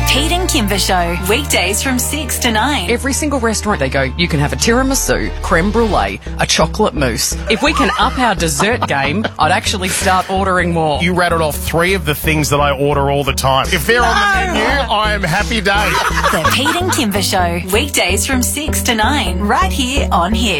Pete and Kimber Show, weekdays from 6 to 9. Every single restaurant they go, you can have a tiramisu, creme brulee, a chocolate mousse. If we can up our dessert game, I'd actually start ordering more. You rattled off 3 of the things that I order all the time. If they're on the menu, I am happy day. The Pete and Kimber Show, weekdays from 6 to 9, right here on Hit.